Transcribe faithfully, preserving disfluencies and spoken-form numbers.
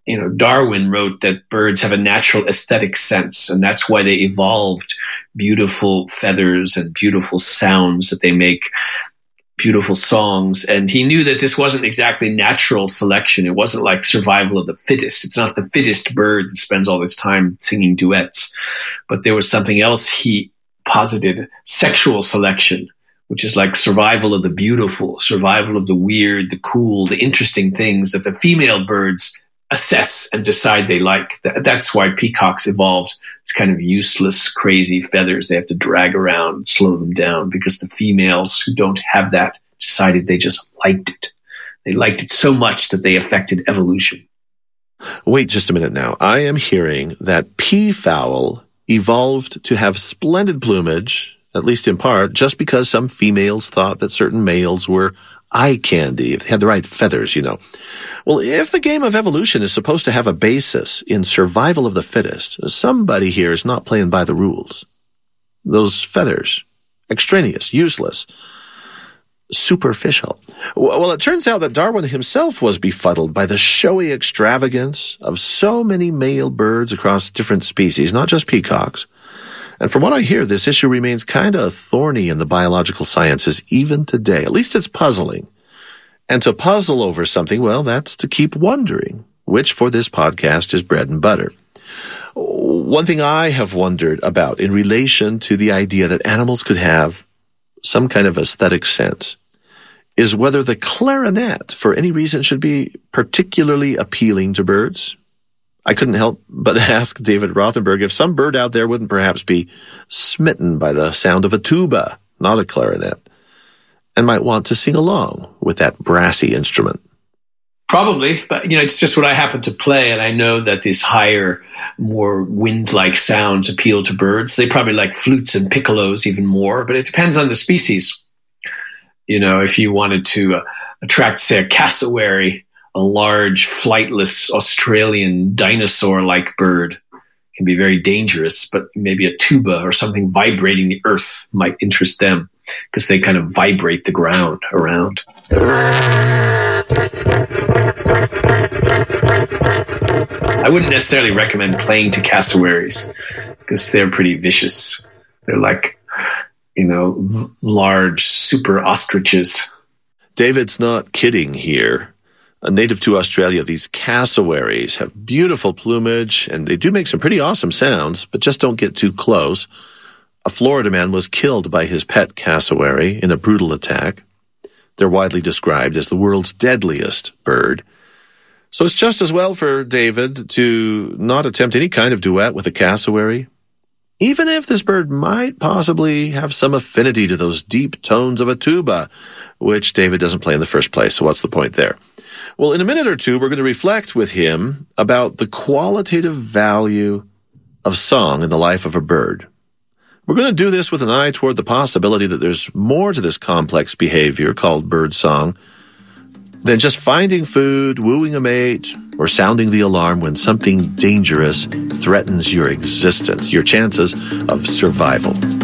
you know, Darwin wrote that birds have a natural aesthetic sense, and that's why they evolved beautiful feathers and beautiful sounds that they make, beautiful songs. And he knew that this wasn't exactly natural selection. It wasn't like survival of the fittest. It's not the fittest bird that spends all this time singing duets. But there was something else he posited, sexual selection, which is like survival of the beautiful, survival of the weird, the cool, the interesting things that the female birds assess and decide they like. That's why peacocks evolved. It's kind of useless, crazy feathers they have to drag around, slow them down, because the females who don't have that decided they just liked it. They liked it so much that they affected evolution. Wait just a minute now. I am hearing that peafowl evolved to have splendid plumage, at least in part, just because some females thought that certain males were eye candy, if they had the right feathers, you know. Well, if the game of evolution is supposed to have a basis in survival of the fittest, somebody here is not playing by the rules. Those feathers, extraneous, useless, superficial. Well, it turns out that Darwin himself was befuddled by the showy extravagance of so many male birds across different species, not just peacocks. And from what I hear, this issue remains kind of thorny in the biological sciences even today. At least it's puzzling. And to puzzle over something, well, that's to keep wondering, which for this podcast is bread and butter. One thing I have wondered about in relation to the idea that animals could have some kind of aesthetic sense is whether the clarinet, for any reason, should be particularly appealing to birds. I couldn't help but ask David Rothenberg if some bird out there wouldn't perhaps be smitten by the sound of a tuba, not a clarinet, and might want to sing along with that brassy instrument. Probably, but you know, it's just what I happen to play, and I know that these higher, more wind-like sounds appeal to birds. They probably like flutes and piccolos even more, but it depends on the species. You know, if you wanted to uh, attract, say, a cassowary, a large, flightless Australian dinosaur-like bird, can be very dangerous, but maybe a tuba or something vibrating the earth might interest them because they kind of vibrate the ground around. I wouldn't necessarily recommend playing to cassowaries because they're pretty vicious. They're like, you know, large super ostriches. David's not kidding here. Native to Australia, these cassowaries have beautiful plumage, and they do make some pretty awesome sounds, but just don't get too close. A Florida man was killed by his pet cassowary in a brutal attack. They're widely described as the world's deadliest bird. So it's just as well for David to not attempt any kind of duet with a cassowary, even if this bird might possibly have some affinity to those deep tones of a tuba, which David doesn't play in the first place, so what's the point there? Well, in a minute or two, we're going to reflect with him about the qualitative value of song in the life of a bird. We're going to do this with an eye toward the possibility that there's more to this complex behavior called bird song than just finding food, wooing a mate, or sounding the alarm when something dangerous threatens your existence, your chances of survival.